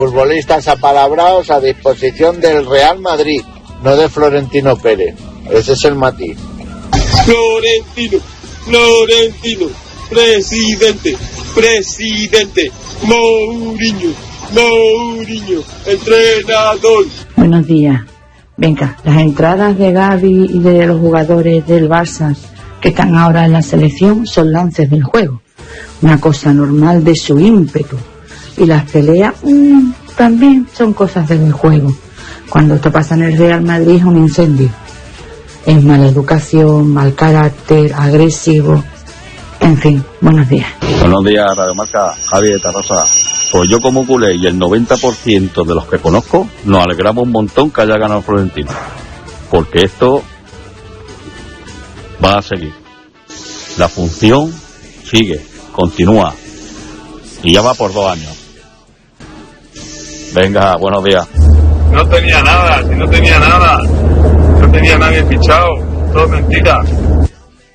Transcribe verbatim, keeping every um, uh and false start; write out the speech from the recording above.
Futbolistas apalabrados a disposición del Real Madrid, no de Florentino Pérez. Ese es el matiz. Florentino, Florentino, presidente, presidente, Mourinho, Mourinho, entrenador. Buenos días. Venga, las entradas de Gavi y de los jugadores del Barça que están ahora en la selección son lances del juego, una cosa normal de su ímpetu. Y las peleas mmm, también son cosas del juego. Cuando esto pasa en el Real Madrid es un incendio. Es mala educación, mal carácter, agresivo. En fin, buenos días. Buenos días, Radio Marca, Javi de Tarrasa. Pues yo como culé y el noventa por ciento de los que conozco nos alegramos un montón que haya ganado Florentino, porque esto va a seguir. La función sigue, continúa y ya va por dos años. Venga, buenos días. No tenía nada, si no tenía nada, no tenía nadie fichado, todo mentira.